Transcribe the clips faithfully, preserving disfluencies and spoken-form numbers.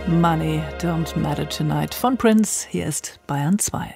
Money Don't Matter Tonight von Prince. Hier ist Bayern zwei.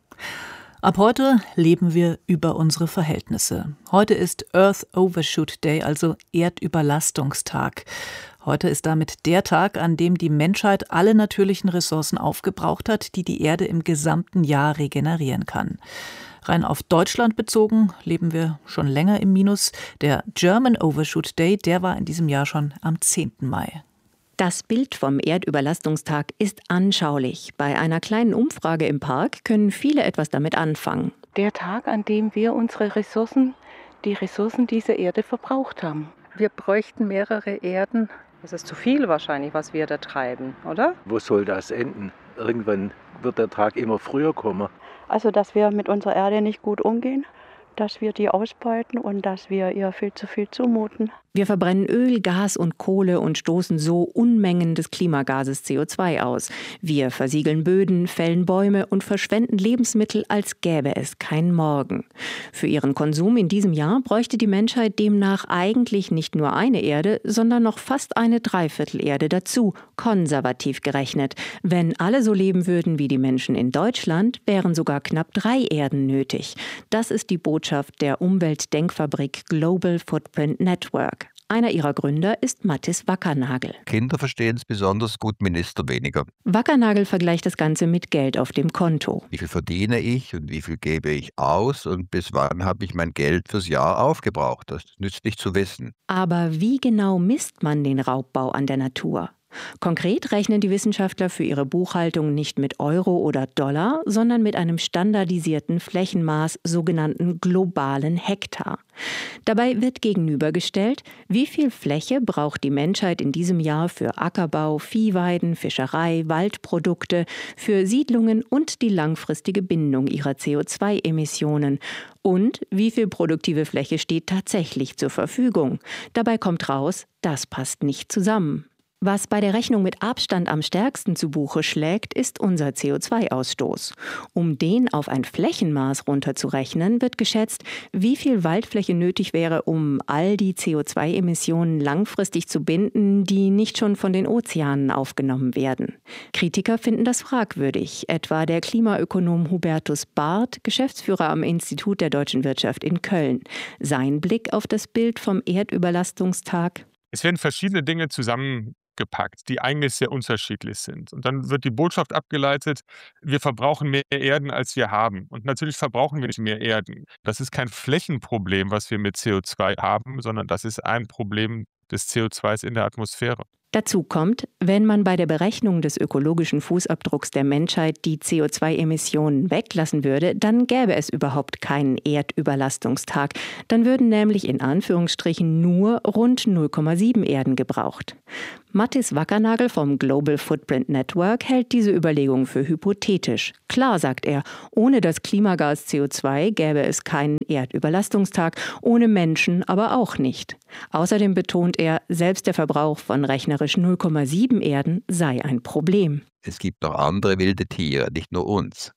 Ab heute leben wir über unsere Verhältnisse. Heute ist Earth Overshoot Day, also Erdüberlastungstag. Heute ist damit der Tag, an dem die Menschheit alle natürlichen Ressourcen aufgebraucht hat, die die Erde im gesamten Jahr regenerieren kann. Rein auf Deutschland bezogen leben wir schon länger im Minus. Der German Overshoot Day, der war in diesem Jahr schon am zehnten Mai. Das Bild vom Erdüberlastungstag ist anschaulich. Bei einer kleinen Umfrage im Park können viele etwas damit anfangen. Der Tag, an dem wir unsere Ressourcen, die Ressourcen dieser Erde verbraucht haben. Wir bräuchten mehrere Erden. Das ist zu viel wahrscheinlich, was wir da treiben, oder? Wo soll das enden? Irgendwann wird der Tag immer früher kommen. Also, dass wir mit unserer Erde nicht gut umgehen, dass wir die ausbeuten und dass wir ihr viel zu viel zumuten. Wir verbrennen Öl, Gas und Kohle und stoßen so Unmengen des Klimagases C O zwei aus. Wir versiegeln Böden, fällen Bäume und verschwenden Lebensmittel, als gäbe es keinen Morgen. Für ihren Konsum in diesem Jahr bräuchte die Menschheit demnach eigentlich nicht nur eine Erde, sondern noch fast eine Dreiviertelerde dazu, konservativ gerechnet. Wenn alle so leben würden wie die Menschen in Deutschland, wären sogar knapp drei Erden nötig. Das ist die Botschaft der Umweltdenkfabrik Global Footprint Network. Einer ihrer Gründer ist Mathis Wackernagel. Kinder verstehen es besonders gut, Minister weniger. Wackernagel vergleicht das Ganze mit Geld auf dem Konto. Wie viel verdiene ich und wie viel gebe ich aus und bis wann habe ich mein Geld fürs Jahr aufgebraucht? Das nützt nicht zu wissen. Aber wie genau misst man den Raubbau an der Natur? Konkret rechnen die Wissenschaftler für ihre Buchhaltung nicht mit Euro oder Dollar, sondern mit einem standardisierten Flächenmaß, sogenannten globalen Hektar. Dabei wird gegenübergestellt, wie viel Fläche braucht die Menschheit in diesem Jahr für Ackerbau, Viehweiden, Fischerei, Waldprodukte, für Siedlungen und die langfristige Bindung ihrer C O zwei Emissionen. Und wie viel produktive Fläche steht tatsächlich zur Verfügung. Dabei kommt raus, das passt nicht zusammen. Was bei der Rechnung mit Abstand am stärksten zu Buche schlägt, ist unser C O zwei Ausstoß. Um den auf ein Flächenmaß runterzurechnen, wird geschätzt, wie viel Waldfläche nötig wäre, um all die C O zwei Emissionen langfristig zu binden, die nicht schon von den Ozeanen aufgenommen werden. Kritiker finden das fragwürdig, etwa der Klimaökonom Hubertus Barth, Geschäftsführer am Institut der Deutschen Wirtschaft in Köln. Sein Blick auf das Bild vom Erdüberlastungstag: Es werden verschiedene Dinge zusammengepackt, die eigentlich sehr unterschiedlich sind. Und dann wird die Botschaft abgeleitet, wir verbrauchen mehr Erden, als wir haben. Und natürlich verbrauchen wir nicht mehr Erden. Das ist kein Flächenproblem, was wir mit C O zwei haben, sondern das ist ein Problem des C O zwei in der Atmosphäre. Dazu kommt, wenn man bei der Berechnung des ökologischen Fußabdrucks der Menschheit die C O zwei Emissionen weglassen würde, dann gäbe es überhaupt keinen Erdüberlastungstag. Dann würden nämlich in Anführungsstrichen nur rund null Komma sieben Erden gebraucht. Mathis Wackernagel vom Global Footprint Network hält diese Überlegung für hypothetisch. Klar, sagt er, ohne das Klimagas C O zwei gäbe es keinen Erdüberlastungstag, ohne Menschen aber auch nicht. Außerdem betont er, selbst der Verbrauch von rechnerisch null Komma sieben Erden sei ein Problem. Es gibt noch andere wilde Tiere, nicht nur uns.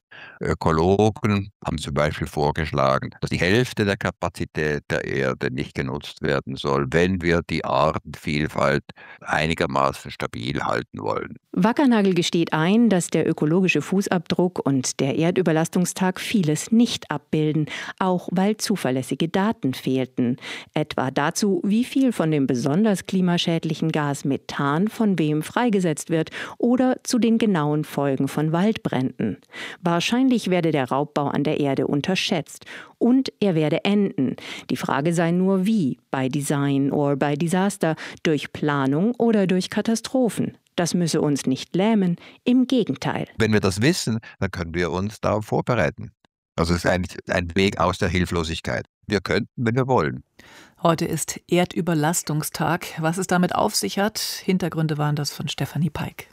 Ökologen haben zum Beispiel vorgeschlagen, dass die Hälfte der Kapazität der Erde nicht genutzt werden soll, wenn wir die Artenvielfalt einigermaßen stabil halten wollen. Wackernagel gesteht ein, dass der ökologische Fußabdruck und der Erdüberlastungstag vieles nicht abbilden, auch weil zuverlässige Daten fehlten. Etwa dazu, wie viel von dem besonders klimaschädlichen Gas Methan von wem freigesetzt wird oder zu den genauen Folgen von Waldbränden. Wahrscheinlich werde der Raubbau an der Erde unterschätzt und er werde enden. Die Frage sei nur wie, bei Design oder bei Desaster, durch Planung oder durch Katastrophen. Das müsse uns nicht lähmen, im Gegenteil. Wenn wir das wissen, dann können wir uns darauf vorbereiten. Also es ist eigentlich ein Weg aus der Hilflosigkeit. Wir könnten, wenn wir wollen. Heute ist Erdüberlastungstag. Was es damit auf sich hat, Hintergründe waren das von Stefanie Peik.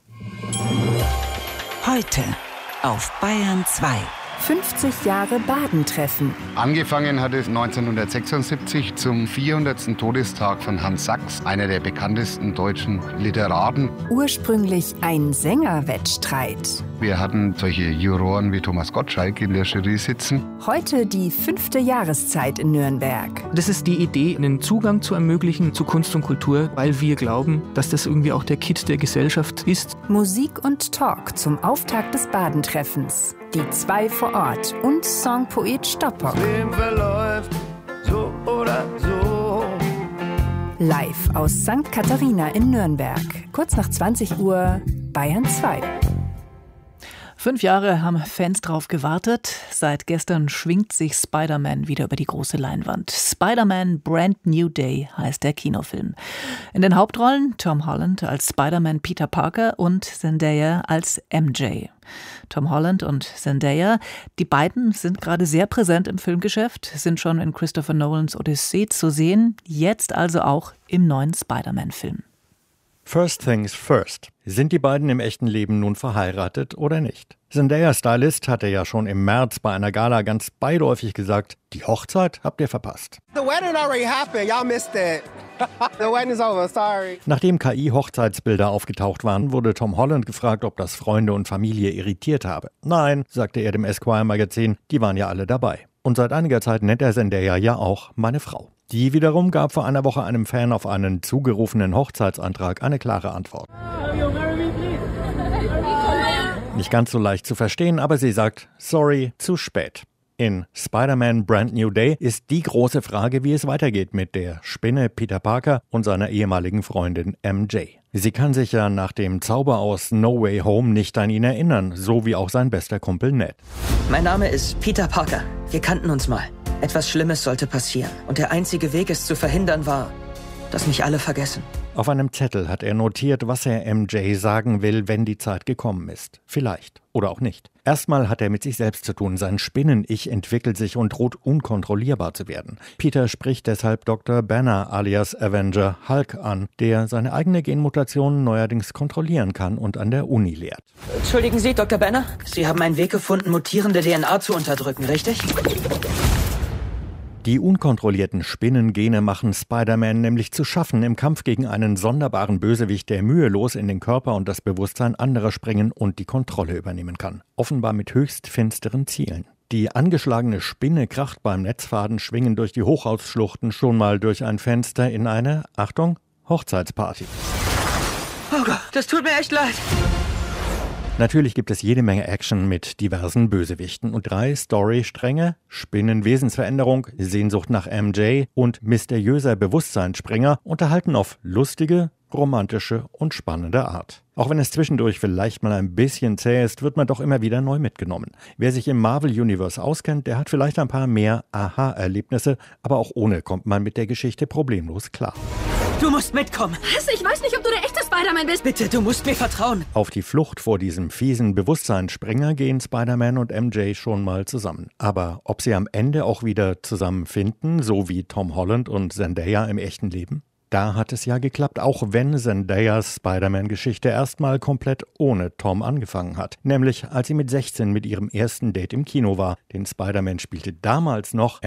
Heute auf Bayern zwei. fünfzig Jahre Badentreffen. Angefangen hat es neunzehnhundertsechsundsiebzig zum vierhundertsten Todestag von Hans Sachs, einer der bekanntesten deutschen Literaten. Ursprünglich ein Sängerwettstreit. Wir hatten solche Juroren wie Thomas Gottschalk in der Jury sitzen. Heute die fünfte Jahreszeit in Nürnberg. Das ist die Idee, einen Zugang zu ermöglichen zu Kunst und Kultur, weil wir glauben, dass das irgendwie auch der Kitt der Gesellschaft ist. Musik und Talk zum Auftakt des Badentreffens. Die zwei vor Ort und Songpoet Stoppock. Das Leben verläuft so oder so. Live aus Sankt Katharina in Nürnberg. Kurz nach zwanzig Uhr, Bayern zwei. Fünf Jahre haben Fans drauf gewartet. Seit gestern schwingt sich Spider-Man wieder über die große Leinwand. Spider-Man Brand New Day heißt der Kinofilm. In den Hauptrollen Tom Holland als Spider-Man Peter Parker und Zendaya als M J. Tom Holland und Zendaya, die beiden sind gerade sehr präsent im Filmgeschäft, sind schon in Christopher Nolans Odyssee zu sehen, jetzt also auch im neuen Spider-Man-Film. First things first. Sind die beiden im echten Leben nun verheiratet oder nicht? Zendayas Stylist hatte ja schon im März bei einer Gala ganz beiläufig gesagt, die Hochzeit habt ihr verpasst. The wedding already happened. Y'all missed it. The wedding is over. Sorry. Nachdem K I-Hochzeitsbilder aufgetaucht waren, wurde Tom Holland gefragt, ob das Freunde und Familie irritiert habe. Nein, sagte er dem Esquire-Magazin, die waren ja alle dabei. Und seit einiger Zeit nennt er Zendaya ja auch meine Frau. Die wiederum gab vor einer Woche einem Fan auf einen zugerufenen Hochzeitsantrag eine klare Antwort. Nicht ganz so leicht zu verstehen, aber sie sagt, sorry, zu spät. In Spider-Man Brand New Day ist die große Frage, wie es weitergeht mit der Spinne Peter Parker und seiner ehemaligen Freundin M J. Sie kann sich ja nach dem Zauber aus No Way Home nicht an ihn erinnern, so wie auch sein bester Kumpel Ned. Mein Name ist Peter Parker. Wir kannten uns mal. Etwas Schlimmes sollte passieren. Und der einzige Weg, es zu verhindern, war, dass mich alle vergessen. Auf einem Zettel hat er notiert, was er M J sagen will, wenn die Zeit gekommen ist. Vielleicht. Oder auch nicht. Erstmal hat er mit sich selbst zu tun. Sein Spinnen-Ich entwickelt sich und droht unkontrollierbar zu werden. Peter spricht deshalb Doktor Banner alias Avenger Hulk an, der seine eigene Genmutation neuerdings kontrollieren kann und an der Uni lehrt. Entschuldigen Sie, Doktor Banner? Sie haben einen Weg gefunden, mutierende D N A zu unterdrücken, richtig? Die unkontrollierten Spinnengene machen Spider-Man nämlich zu schaffen im Kampf gegen einen sonderbaren Bösewicht, der mühelos in den Körper und das Bewusstsein anderer springen und die Kontrolle übernehmen kann. Offenbar mit höchst finsteren Zielen. Die angeschlagene Spinne kracht beim Netzfadenschwingen durch die Hochhausschluchten schon mal durch ein Fenster in eine, Achtung, Hochzeitsparty. Oh Gott, das tut mir echt leid. Natürlich gibt es jede Menge Action mit diversen Bösewichten und drei Storystränge, Spinnenwesensveränderung, Sehnsucht nach M J und mysteriöser Bewusstseinsspringer unterhalten auf lustige, romantische und spannende Art. Auch wenn es zwischendurch vielleicht mal ein bisschen zäh ist, wird man doch immer wieder neu mitgenommen. Wer sich im Marvel-Universe auskennt, der hat vielleicht ein paar mehr Aha-Erlebnisse, aber auch ohne kommt man mit der Geschichte problemlos klar. Du musst mitkommen. Was? Ich weiß nicht, ob du der echte Spider-Man bist. Bitte, du musst mir vertrauen. Auf die Flucht vor diesem fiesen Bewusstseinsspringer gehen Spider-Man und M J schon mal zusammen. Aber ob sie am Ende auch wieder zusammenfinden, so wie Tom Holland und Zendaya im echten Leben? Da hat es ja geklappt, auch wenn Zendayas Spider-Man-Geschichte erstmal komplett ohne Tom angefangen hat. Nämlich als sie mit sechzehn mit ihrem ersten Date im Kino war. Denn Spider-Man spielte damals noch